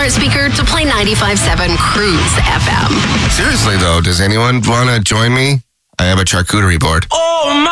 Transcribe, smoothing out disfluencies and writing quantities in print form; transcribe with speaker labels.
Speaker 1: smart speaker to play 95.7 Cruise FM.
Speaker 2: Seriously, though, does anyone want to join me? I have a charcuterie board.
Speaker 3: Oh, my.